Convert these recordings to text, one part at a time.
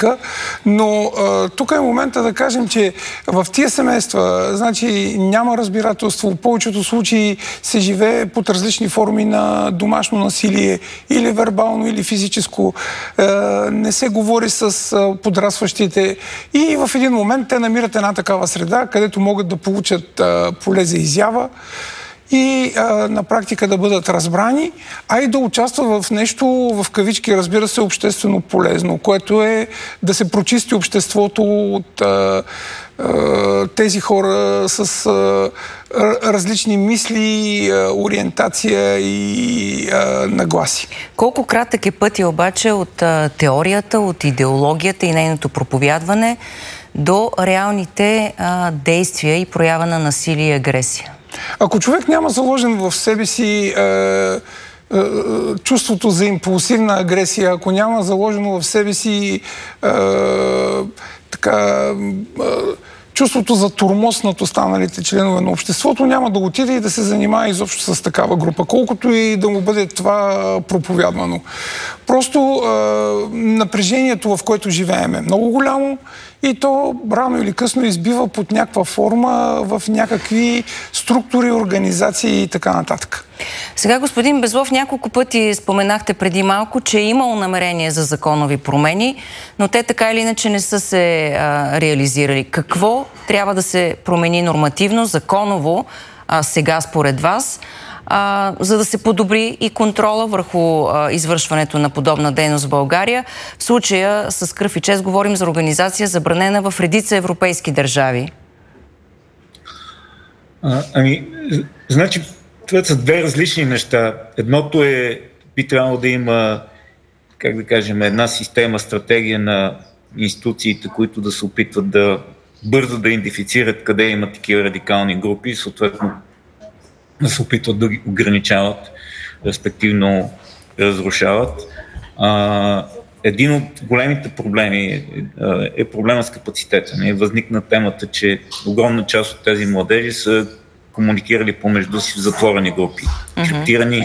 практика, но тук е момента да кажем, че в тия семейства, значи, няма разбирателство. В повечето случаи се живее под различни форми на домашно насилие, или вербално, или физическо. Не се говори с подрастващите и в един момент те намират една такава среда, където могат да получат поле за изява и на практика да бъдат разбрани, а и да участват в нещо, в кавички, разбира се, обществено полезно, което е да се прочисти обществото от тези хора с различни мисли, ориентация и нагласи. Колко кратък е пътя обаче от теорията, от идеологията и нейното проповядване до реалните действия и проява на насилие и агресия? Ако човек няма заложен в себе си чувството за импулсивна агресия, ако няма заложено в себе си чувството за тормоз над останалите членове на обществото, няма да отиде и да се занимава изобщо с такава група, колкото и да му бъде това проповядвано. Просто напрежението, в което живеем, е много голямо и то рано или късно избива под някаква форма в някакви структури, организации и така нататък. Сега, господин Безлов, няколко пъти споменахте преди малко, че е имало намерение за законови промени, но те така или иначе не са се реализирали. Какво трябва да се промени нормативно, законово, сега според вас, за да се подобри и контрола върху извършването на подобна дейност в България? В случая с кръв и чест говорим за организация, забранена в редица европейски държави. Значи, това са две различни неща. Едното е, би трябвало да има, как да кажем, една система, стратегия на институциите, които да се опитват да бързо да идентифицират къде има такива радикални групи и съответно да се опитват да ги ограничават, респективно разрушават. Един от големите проблеми е проблема с капацитета. Възникна темата, че огромна част от тези младежи са комуникирали помежду си в затворени групи, криптирани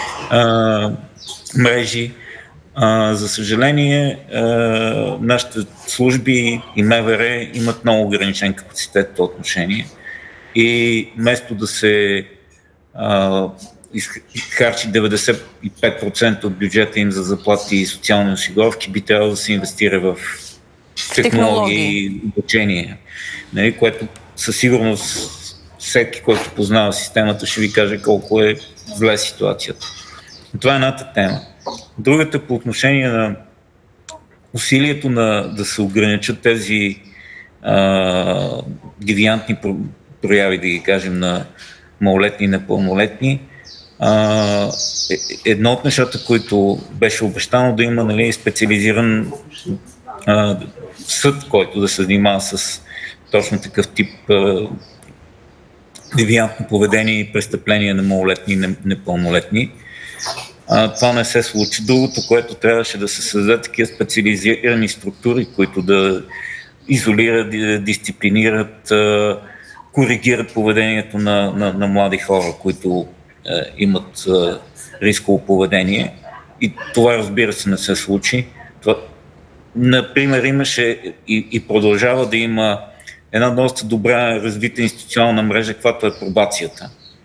мрежи. За съжаление, нашите служби и МВР имат много ограничен капацитет в това отношение и вместо да се изхарчи 95% от бюджета им за заплати и социални осигуровки, би трябвало да се инвестира в технологии и обучение, което със сигурност всеки, който познава системата, ще ви каже колко е зле ситуацията. Това е едната тема. Другата по отношение на усилието да се ограничат тези девиантни прояви, да ги кажем, на малолетни и непълнолетни. Едно от нещата, които беше обещано да има специализиран съд, който да се занимава с точно такъв тип девиантно поведение и престъпления на малолетни и непълнолетни. Това не се случи. Другото, което трябваше да се създадат такива специализирани структури, които да изолират, дисциплинират, коригират поведението на млади хора, които имат рисково поведение. И това, разбира се, не се случи. Това, например, имаше и продължава да има една доста добра развита институционална мрежа, каквато е пробацията.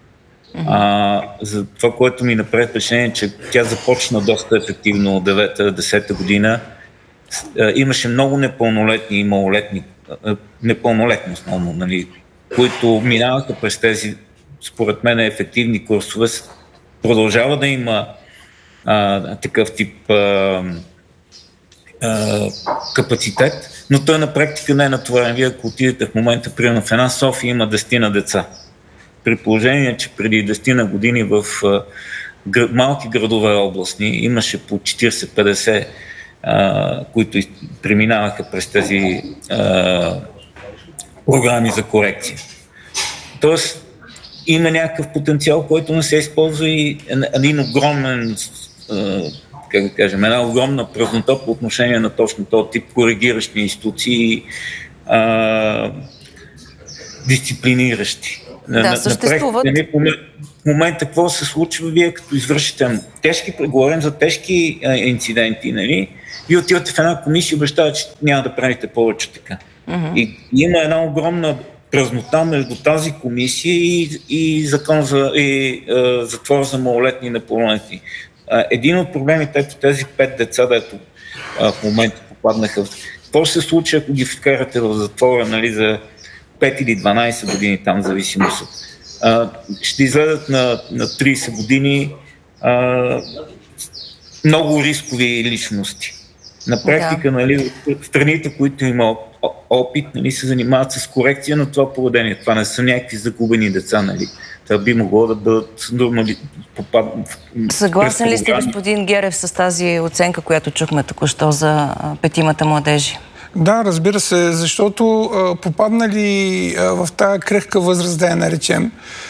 За това, което ми направи впечатление, че тя започна доста ефективно от 9-10 година. Имаше много непълнолетни и малолетни, непълнолетни основно, които минаваха през тези, според мен, ефективни курсове. Продължава да има такъв тип капацитет, но той на практика не е натоварен. Вие, ако отидете в момента, примерно в една София има 10 деца. При положение, че преди 10 години в малки градове областни имаше по 40-50, които преминаваха през тези програми за корекция. Тоест, има някакъв потенциал, който не се използва и един огромен, как да кажем, една огромна празнота по отношение на точно този тип коригиращи институции, дисциплиниращи. Да, съществуват. момента какво се случва, вие като извършите говорим за тежки инциденти, нали? Вие отивате в една комисия и обещава, че няма да правите повече така. И има една огромна празнота между тази комисия и закон за затвор за малолетни и непълнолетни. Един от проблемите, ето тези 5 деца, дето в момента попаднаха в... Какво ще се случи, ако ги вкарате в затвора, нали, за 5 или 12 години, там зависимост. Ще излезат на 30 години много рискови личности. На практика, нали, страните, които има опит, нали, се занимават с корекция на това поведение. Това не са някакви загубени деца, нали. Това би могло да бъдат нормали... Съгласен ли сте, господин Герев, с тази оценка, която чухме току-що за 5 младежи? Да, разбира се, защото попаднали в тая крехка възраст, да я наречем,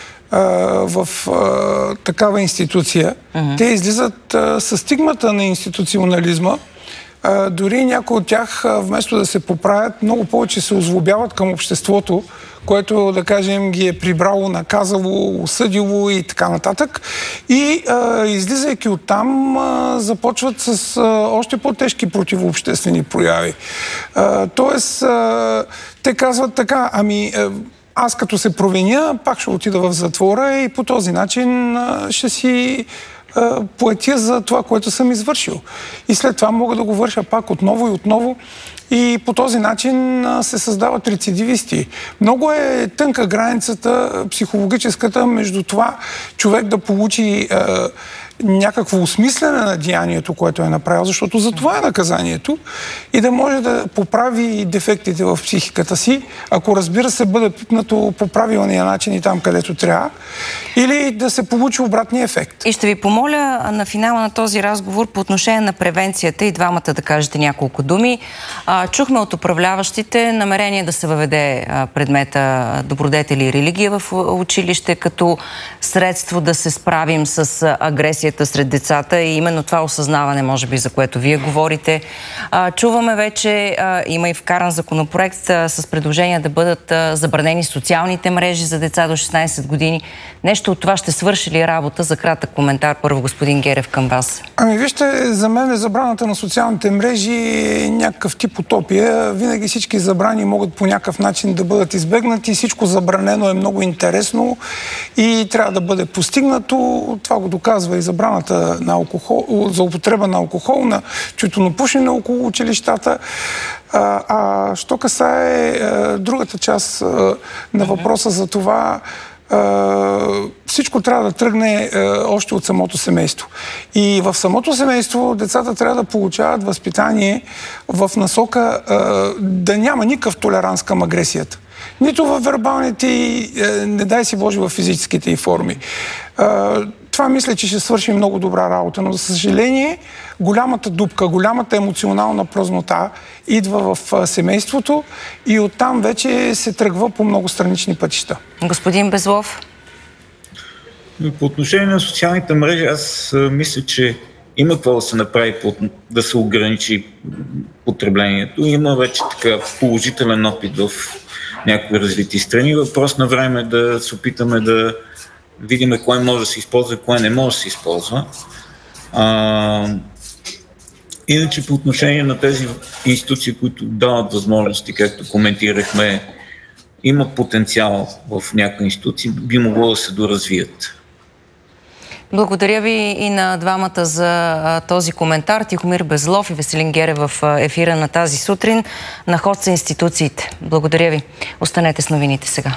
в такава институция, те излизат със стигмата на институционализма. Дори някои от тях, вместо да се поправят, много повече се озлобяват към обществото, което, да кажем, ги е прибрало, наказало, осъдило и така нататък. И излизайки оттам, започват с още по-тежки противообществени прояви. Тоест, те казват така, аз като се провиня, пак ще отида в затвора и по този начин ще си платя за това, което съм извършил. И след това мога да го върша пак отново и отново. И по този начин се създават рецидивисти. Много е тънка границата психологическата между това човек да получи някакво осмислене на деянието, което е направил, защото за това е наказанието, и да може да поправи дефектите в психиката си, ако, разбира се, бъде пипнато по правилния начин и там, където трябва, или да се получи обратния ефект. И ще ви помоля на финала на този разговор по отношение на превенцията и двамата да кажете няколко думи. Чухме от управляващите намерение да се въведе предмета добродетели и религия в училище като средство да се справим с агресията сред децата и именно това осъзнаване, може би, за което вие говорите. Чуваме вече, има и вкаран законопроект с предложение да бъдат забранени социалните мрежи за деца до 16 години. Нещо от това ще свърши ли работа? За кратък коментар първо, господин Герев, към вас. Вижте, за мен забраната на социалните мрежи е някакъв тип утопия. Винаги всички забрани могат по някакъв начин да бъдат избегнати. Всичко забранено е много интересно и трябва да бъде постигнато. Това го доказва и забраната на алкохол, за употреба на алкохол, на тютюнопушене около училищата. Що касае другата част на въпроса за това, всичко трябва да тръгне още от самото семейство. И в самото семейство децата трябва да получават възпитание в насока да няма никакъв толеранс към агресията. Нито във вербалните и, не дай си Боже, в физическите й форми. Това мисля, че ще свърши много добра работа, но за съжаление голямата дупка, голямата емоционална празнота идва в семейството и оттам вече се тръгва по много странични пътища. Господин Безлов? По отношение на социалните мрежи, аз мисля, че има какво да се направи, да се ограничи потреблението. Има вече така положителен опит в някои развити страни. Въпрос на време да се опитаме да видим кое може да се използва, кое не може да се използва. Иначе по отношение на тези институции, които дават възможности, както коментирахме, има потенциал в някои институции, би могло да се доразвият. Благодаря ви и на двамата за този коментар. Тихомир Безлов и Веселин Герев в ефира на тази сутрин. На ход са институциите. Благодаря ви. Останете с новините сега.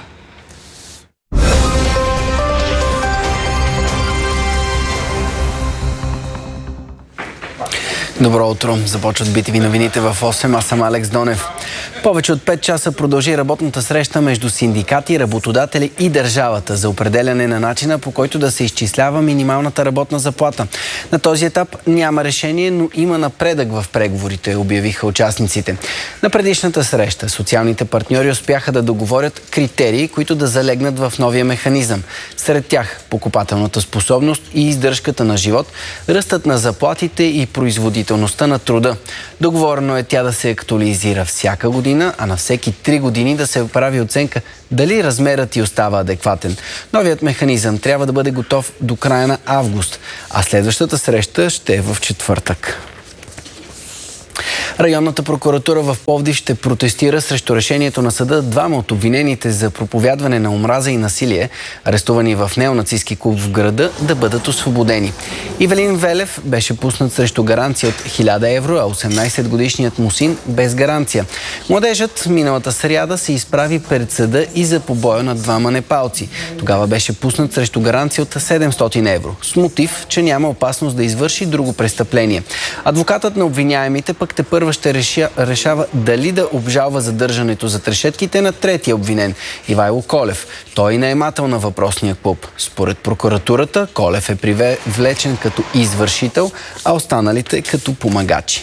Добро утро. Започват BTV новините в 8. Аз съм Алекс Донев. Повече от 5 часа продължи работната среща между синдикати, работодатели и държавата за определяне на начина, по който да се изчислява минималната работна заплата. На този етап няма решение, но има напредък в преговорите, обявиха участниците. На предишната среща социалните партньори успяха да договорят критерии, които да залегнат в новия механизъм. Сред тях покупателната способност и издръжката на живот, ръстът на заплатите и производителността на труда. Договорено е тя да се актуализира всяка всяка година, а на всеки 3 години да се прави оценка дали размерът ти остава адекватен. Новият механизъм трябва да бъде готов до края на август, а следващата среща ще е в четвъртък. Районната прокуратура в Пловдив ще протестира срещу решението на съда двама от обвинените за проповядване на омраза и насилие, арестувани в неонацистки клуб в града, да бъдат освободени. Ивелин Велев беше пуснат срещу гаранция от 1000 евро, а 18-годишният му син без гаранция. Младежът миналата сряда се изправи пред съда и за побоя на двама непалци. Тогава беше пуснат срещу гаранция от 700 евро, с мотив, че няма опасност да извърши друго престъпление. Адвокатът на обвиняемите пък тепърва ще решава дали да обжалва задържането за трешетките на третия обвинен, Ивайло Колев. Той е наемател на въпросния клуб. Според прокуратурата, Колев е привлечен като извършител, а останалите като помагачи.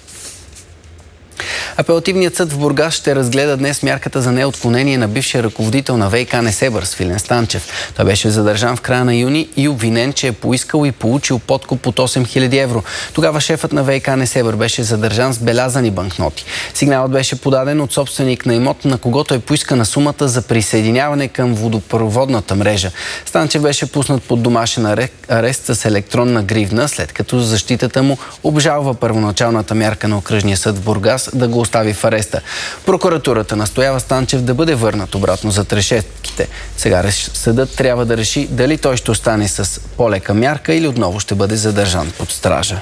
Апелативният съд в Бургас ще разгледа днес мярката за неотклонение на бившия ръководител на ВиК Несебър, Свилен Станчев. Той беше задържан в края на юни и обвинен, че е поискал и получил подкуп от 8000 евро. Тогава шефът на ВиК Несебър беше задържан с белязани банкноти. Сигналът беше подаден от собственик на имот, на когото е поискана сумата за присъединяване към водопроводната мрежа. Станчев беше пуснат под домашен арест с електронна гривна, след като защитата му обжалва първоначалната мярка на окръжния съд в Бургас да го остави в ареста. Прокуратурата настоява Станчев да бъде върнат обратно за трешетките. Сега съдът трябва да реши дали той ще остане с по-лека мярка или отново ще бъде задържан под стража.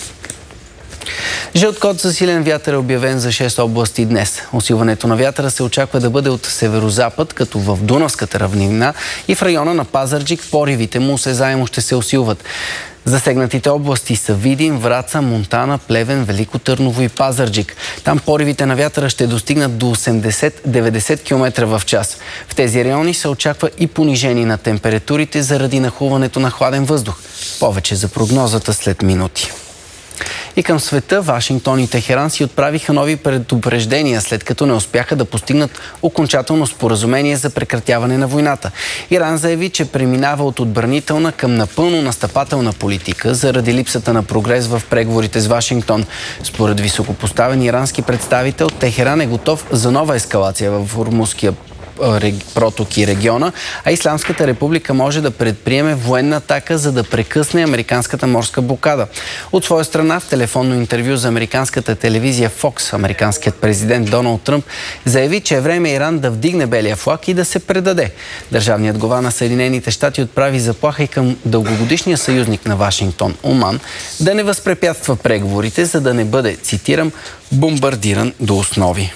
Жълт код за силен вятър е обявен за 6 области днес. Усилването на вятъра се очаква да бъде от северозапад, като в Дунавската равнина и в района на Пазарджик поривите му осезаемо ще се усилват. Засегнатите области са Видин, Враца, Монтана, Плевен, Велико Търново и Пазарджик. Там поривите на вятъра ще достигнат до 80-90 км в час. В тези райони се очаква и понижение на температурите заради нахлуването на хладен въздух. Повече за прогнозата след минути. И към света Вашингтон и Техеран си отправиха нови предупреждения, след като не успяха да постигнат окончателно споразумение за прекратяване на войната. Иран заяви, че преминава от отбранителна към напълно настъпателна политика заради липсата на прогрес в преговорите с Вашингтон. Според високопоставен ирански представител, Техеран е готов за нова ескалация в Ормузския проток и региона, а Исламската република може да предприеме военна атака, за да прекъсне американската морска блокада. От своя страна, в телефонно интервю за американската телевизия Fox, американският президент Доналд Тръмп заяви, че е време Иран да вдигне белия флаг и да се предаде. Държавният глава на Съединените щати отправи заплаха и към дългогодишния съюзник на Вашингтон, Оман, да не възпрепятства преговорите, за да не бъде, цитирам, бомбардиран до основи.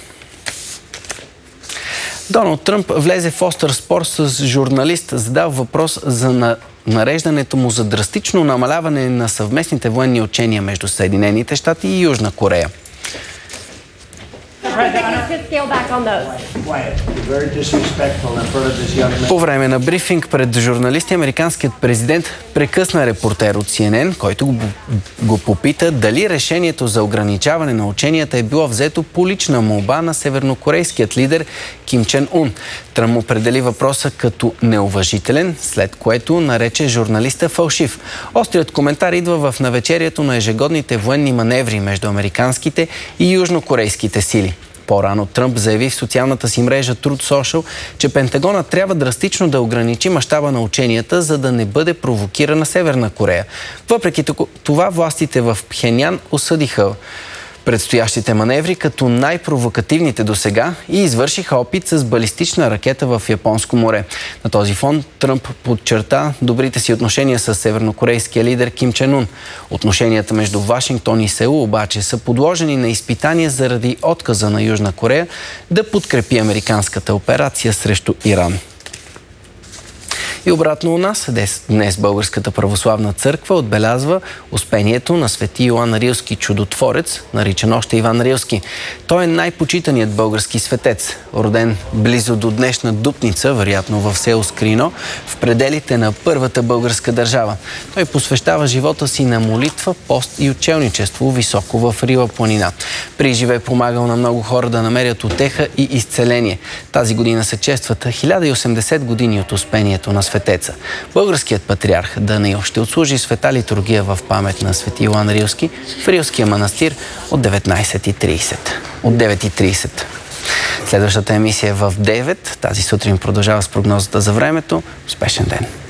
Доналд Тръмп влезе в остър спор с журналист, задал въпрос за нареждането му за драстично намаляване на съвместните военни учения между Съединените щати и Южна Корея. По време на брифинг пред журналисти, американският президент прекъсна репортер от CNN, който го попита дали решението за ограничаване на ученията е било взето по лична молба на севернокорейският лидер Ким Чен Ун. Тръмп определи въпроса като неуважителен, след което нарече журналиста фалшив. Острият коментар идва в навечерието на ежегодните военни маневри между американските и южнокорейските сили. По-рано Тръмп заяви в социалната си мрежа Truth Social, че Пентагонът трябва драстично да ограничи мащаба на ученията, за да не бъде провокирана Северна Корея. Въпреки това, властите в Пхенян осъдиха предстоящите маневри като най-провокативните досега и извършиха опит с балистична ракета в Японско море. На този фон Тръмп подчерта добрите си отношения с севернокорейския лидер Ким Чен Ун. Отношенията между Вашингтон и Сеул обаче са подложени на изпитания заради отказа на Южна Корея да подкрепи американската операция срещу Иран. И обратно у нас, днес Българската православна църква отбелязва успението на свети Йоан Рилски чудотворец, наричан още Иван Рилски. Той е най-почитаният български светец, роден близо до днешна Дупница, вероятно в село Скрино, в пределите на първата българска държава. Той посвещава живота си на молитва, пост и учелничество високо в Рила планина. При живе е помагал на много хора да намерят утеха и изцеление. Тази година се честват 1080 години от успението на светеца. Българският патриарх Даниил ще отслужи света литургия в памет на свети Йоан Рилски в Рилския манастир от 19:30. от 9:30. Следващата емисия е в 9. Тази сутрин продължава с прогнозата за времето. Успешен ден!